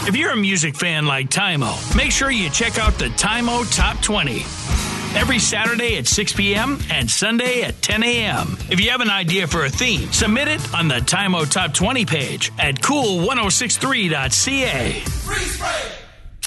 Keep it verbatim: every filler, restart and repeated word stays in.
If you're a music fan like Tymo, make sure you check out the Tymo Top twenty. Every Saturday at six p.m. and Sunday at ten a.m. If you have an idea for a theme, submit it on the Tymo Top twenty page at cool ten sixty-three dot c a. Free spray!